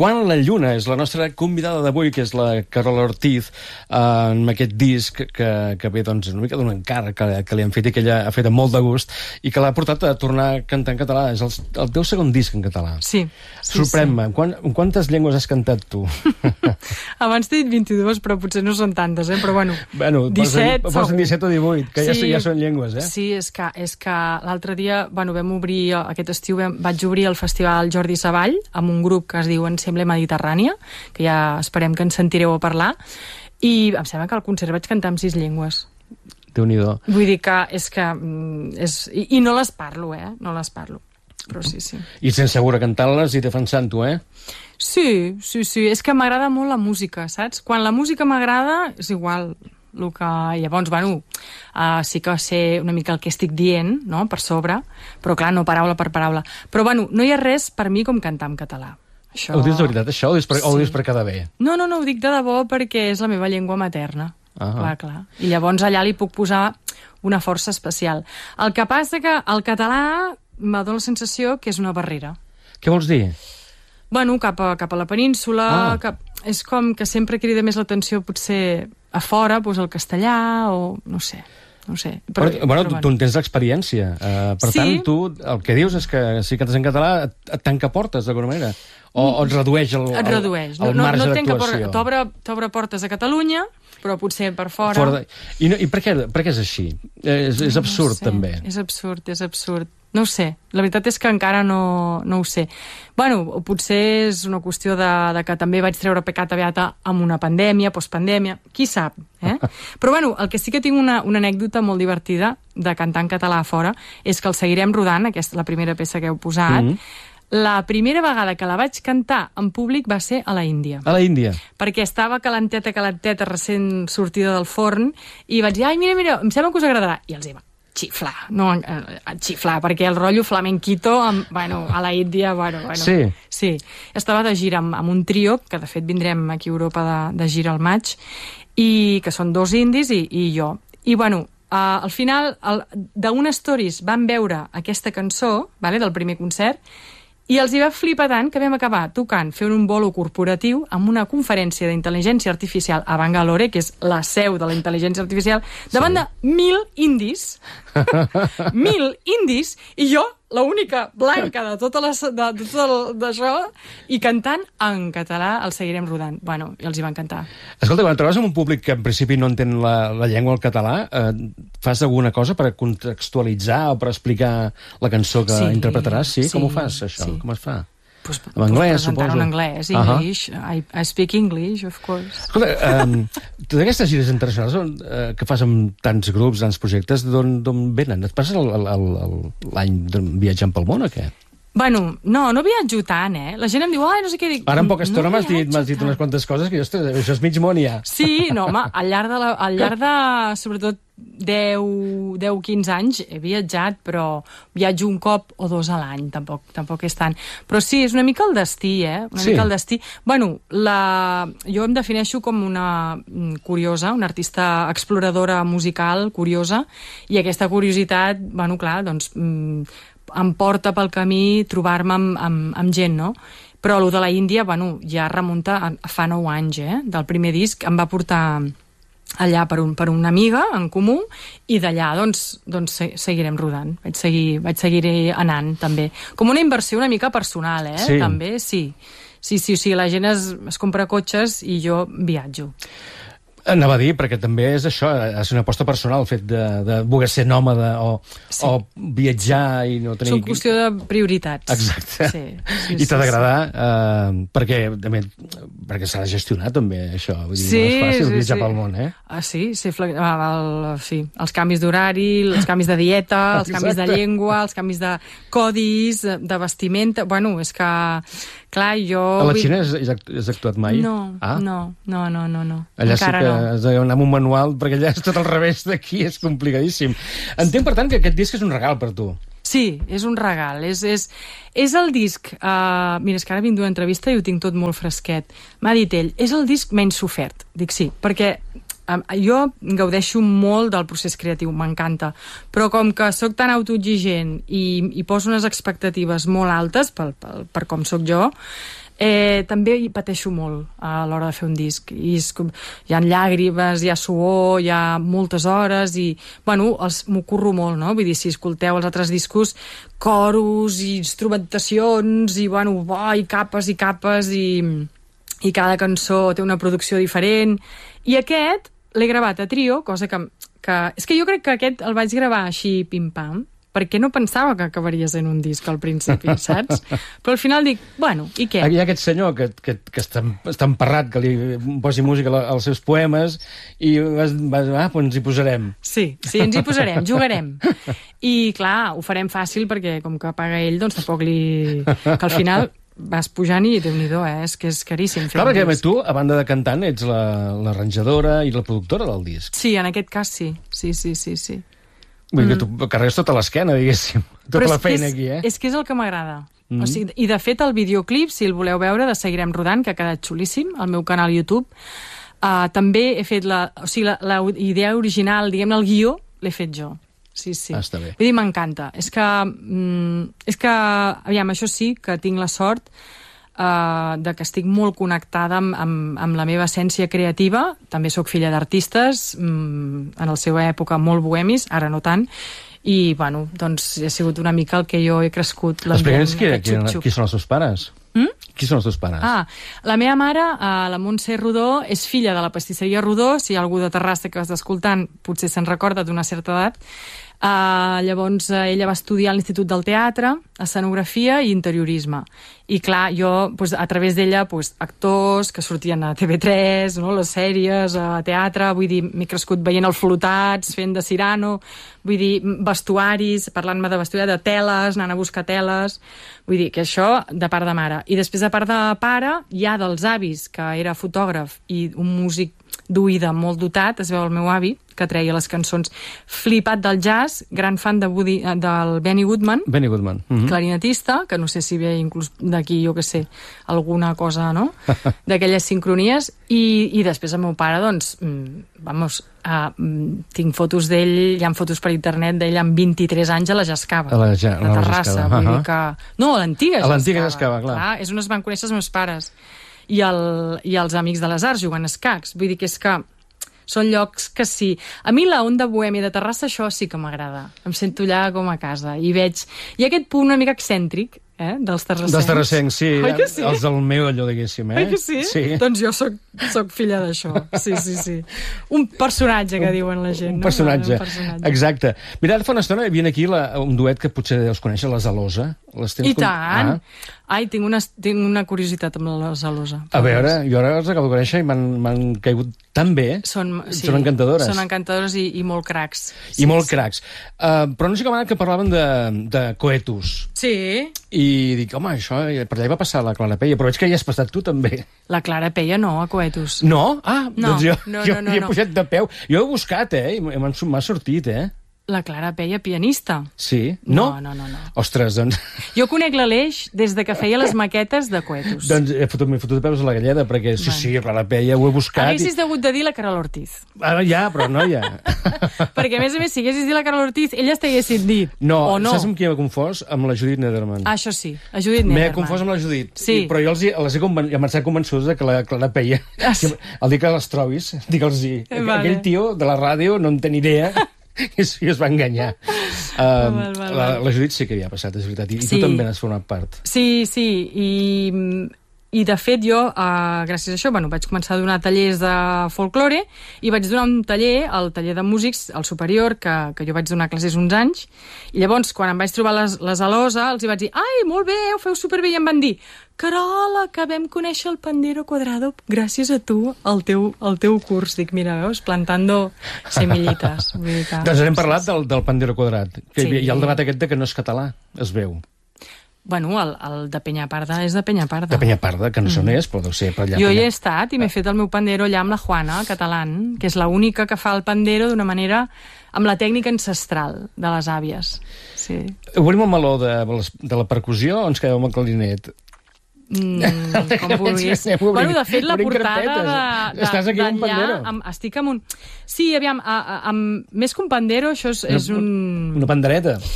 Quan la lluna és la nostra convidada d'avui, que és la Carola Ortiz, amb aquest disc que ve doncs, una mica d'un encàrrec que li han fet i que ella ha fet amb molt de gust i que l'ha portat a tornar a cantar en català. És el teu segon disc en català. Sí. Sorprèn-me. En quantes llengües has cantat tu? Abans t'he dit 22, però potser no són tantes, Però bueno 17 posen 17 o 18, que ja són llengües, Sí, és que l'altre dia, vam obrir, aquest estiu vaig obrir el Festival Jordi Savall amb un grup que es diu Ensemble Mediterrània, que ja esperem que ens sentireu a parlar, i em sembla que al concert vaig cantar en 6 llengües. Déu-n'hi-do. Vull dir que I no les parlo, No les parlo, però sí. I sents segura cantant-les i defensant-ho, Sí. És que m'agrada molt la música, saps? Quan la música m'agrada, és igual el que... Llavors, sí que sé una mica el que estic dient, no?, per sobre, però clar, no paraula per paraula. Però, no hi ha res per mi com cantar en català. Això... Ho dius de veritat, això? O ho dius per quedar bé? No, ho dic de debò perquè és la meva llengua materna. Clar. I llavors allà li puc posar una força especial. El que passa que el català m'ha donat la sensació que és una barrera. Què vols dir? Cap a la península, és com que sempre crida més l'atenció potser a fora, el castellà o no sé. Però tu en tens l'experiència. Per tant, tu el que dius és que si cantes en català et tanca portes d'alguna manera. O et redueix el marge d'actuació. T'obre portes a Catalunya, però potser per fora... I per què és així? És absurd, també. És absurd. No ho sé. La veritat és que encara no ho sé. Potser és una qüestió de que també vaig treure Pecata Beata amb una pandèmia, postpandèmia, qui sap, Però el que sí que tinc una anècdota molt divertida de cantar en català a fora és que el Seguirem rodant, aquesta la primera peça que heu posat, la primera vegada que la vaig cantar en públic va ser a la Índia. A la Índia? Perquè estava calenteta, recent sortida del forn, i vaig dir, mira, em sembla que us agradarà. I els va xiflar, perquè el rotllo flamenquito, a la Índia, Sí. Estava de gira amb un trio, que de fet vindrem aquí a Europa de gira al maig, i que són 2 indis i jo. I al final, d'una stories van veure aquesta cançó, del primer concert, i els hi va flipar tant que vam acabar fent un bolo corporatiu amb una conferència d'intel·ligència artificial a Bangalore, que és la seu de la intel·ligència artificial, davant de 1.000 indis. 1.000 indis, i jo, l'única blanca de tot d'això, i cantant en català el Seguirem rodant. I els hi va encantar. Escolta, quan trobes amb un públic que en principi no entén la llengua, el català, fas alguna cosa per contextualitzar o per explicar la cançó que interpretaràs? Sí? Com ho fas, això? Com es fa? En anglès, suposo. En anglès, English. I speak English, of course. Escolta, totes aquestes gires internacionals que fas amb tants grups, tants projectes, d'on venen? Et passes l'any viatjant pel món o què? No viatjo tant, La gent em diu, no sé què dic. Ara en poca estona m'has dit unes quantes coses que això és mig món ja. Sí, home, al llarg de sobretot 10-15 anys he viatjat, però viatjo un cop o 2 a l'any, tampoc és tant. Però sí, és una mica el destí, mica el destí. Jo em defineixo com una curiosa, una artista exploradora musical, curiosa, i aquesta curiositat, clar, doncs em porta pel camí trobar-me amb gent, no? Però el de la Índia, ja remunta a fa 9 anys, del primer disc. Em va portar allà per una amiga en comú, i d'allà doncs seguirem rodant. Vaig seguir anant, també. Com una inversió una mica personal, Sí. També, sí. Sí, la gent es compra cotxes i jo viatjo. Anava a dir, perquè també és això, és una aposta personal, el fet de voler ser nòmada o viatjar i no tenir... És una qüestió de prioritats. Exacte. Sí, I t'ha d'agradar, perquè s'ha de gestionar també, això. Vull dir, no és fàcil viatjar pel món, Sí, els canvis d'horari, els canvis de dieta, els canvis de llengua, els canvis de codis, de vestimenta... És que, clar, jo... A la Xina has actuat mai? No. Allà sí que has d'anar amb un manual, perquè allà és tot al revés d'aquí, és complicadíssim. Entenc, per tant, que aquest disc és un regal per tu. Sí, és un regal. És el disc... Mira, és que ara vinc d'una entrevista i ho tinc tot molt fresquet. M'ha dit ell, és el disc menys sofert. Dic sí, perquè jo gaudeixo molt del procés creatiu, m'encanta, però com que sóc tan autoexigent i poso unes expectatives molt altes per com sóc jo, també hi pateixo molt a l'hora de fer un disc. Hi ha llàgrimes, hi ha suor, hi ha moltes hores i, bueno, m'ho curro molt, no? Vull dir, si escolteu els altres discos, coros i instrumentacions i, bueno, i capes i capes i cada cançó té una producció diferent. I aquest l'he gravat a trio, cosa que... És que jo crec que aquest el vaig gravar així pim-pam, perquè no pensava que acabaria sent un disc al principi, saps? Però al final dic, bueno, i què? Hi ha aquest senyor que està emparrat, que li posi música als seus poemes, i doncs ens hi posarem. Sí, ens hi posarem, jugarem. I, clar, ho farem fàcil, perquè com que paga ell, doncs tampoc li... Que al final vas pujant i Déu-n'hi-do, és que és caríssim. Clar, perquè tu, a banda de cantant, ets l'arranjadora i la productora del disc. Sí, en aquest cas sí. Sí. Vull dir que tu carregues tota l'esquena, diguéssim. Tota la feina aquí, És que és el que m'agrada. O sigui, i de fet el videoclip, si el voleu veure, de Seguirem Rodant, que ha quedat xulíssim, al meu canal YouTube, també he fet la idea original, diguem-ne, el guió, l'he fet jo. Sí. Està bé. Vull dir, m'encanta. És que, aviam, això sí, que tinc la sort de que estic molt connectada amb la meva essència creativa. També sóc filla d'artistes, en la seva època molt bohemis, ara no tant, i, bueno, doncs ha sigut una mica el que jo he crescut. Explica'ns qui són els teus pares. Qui són els teus pares? La meva mare, la Montse Rodó, és filla de la pastisseria Rodó. Si hi ha algú de Terrassa que està escoltant, potser se'n recorda d'una certa edat. Llavors ella va estudiar a l'Institut del Teatre, escenografia i interiorisme. I clar, jo a través d'ella actors que sortien a TV3, les sèries, a teatre, vull dir, m'he crescut veient els Flotats, fent de Cyrano, vull dir, vestuaris, parlant-me de vestuari, de teles, anant a buscar teles, vull dir que això de part de mare. I després de part de pare, ja dels avis, que era fotògraf i un músic d'oïda molt dotat, es veu el meu avi, que treia les cançons, flipat del jazz, gran fan del Benny Goodman, clarinetista, que no sé si ve inclús d'aquí, jo què sé, alguna cosa, no?, d'aquelles sincronies, i després el meu pare, doncs, tinc fotos d'ell, hi ha fotos per internet d'ell amb 23 anys a la Jascava, a Terrassa, vull dir que... No, a l'antiga Jascava, clar. És on es van conèixer els meus pares. I els Amics de les Arts jugant a escacs. Vull dir que és que són llocs que sí. A mi la onda bohèmia de Terrassa, això sí que m'agrada. Em sento allà com a casa. I veig... Hi ha aquest punt una mica excèntric, dels terrassencs. Dels terrassencs, sí. Oi que sí? Els del meu, allò, diguéssim, Oi que sí? Sí. Doncs jo soc filla d'això. Sí. Un personatge, que diuen la gent. Un personatge. Exacte. Mira, fa una estona hi havia aquí un duet que potser deus conèixer, les Alosa. I tant! Ai, tinc una curiositat amb la Zalosa. A veure, jo ara els acabo de conèixer i m'han caigut tan bé. Són encantadores. Són encantadores i molt cracs. I molt cracs. Però no sé com que parlaven de coetus. Sí. I dic, home, això, per allà hi va passar la Clara Peia, però veig que hi has passat tu també. La Clara Peia no, a coetus. No? Doncs jo he pujat de peu. Jo he buscat, i m'ha sortit, La Clara Peia, pianista? Sí. No. Ostres, doncs... Jo conec l'Aleix des de que feia les maquetes de coetus. Doncs m'he fotut de peus a la galleda, perquè sí, Clara Peia, ho he buscat... Haguessis degut de dir la Carol Ortiz. Ja, però no ja. Perquè, a més, si haguessis dit la Carol Ortiz, elles t'haguessin dit. No, saps amb qui m'he confós? Amb la Judit Nederman. Això sí, la Judit Nederman. M'he confós amb la Judit. Sí. Però jo les he convençuts que la Clara Peia... El dia que les trobis, digue'ls-hi. Aquell tio de la ràdio no en té ni idea... I es va enganyar. La Judit sí que havia passat, és veritat. I tu també n'has format part. Sí. I de fet jo, gràcies a això, vaig començar a donar tallers de folklore i vaig donar un taller, el taller de músics, al superior, que jo vaig donar classes uns anys. I llavors, quan em vaig trobar les Alosa, els hi vaig dir, ai, molt bé, ho feu superbé, i em van dir, Carola, que vam conèixer el Pandero Cuadrado gràcies a tu, al teu curs. Dic, mira, veus, plantando semillites. Doncs hem parlat del Pandero Quadrat. Hi ha el debat aquest que no és català, es veu. Bueno, el de Peñaparda és de Peñaparda. De Peñaparda, que no sé on és, però deu ser per allà. Jo hi he estat i m'he fet el meu pandero allà amb la Juana, catalán, que és l'única que fa el pandero d'una manera amb la tècnica ancestral de les àvies. Sí. Obrim el meló de la percussió o ens quedem amb el clarinet? Com vulguis. Bueno, de fet, la portada Estàs aquí amb un pandero. Estic amb un... Sí, aviam, més que un pandero, això és un... Una pandereta.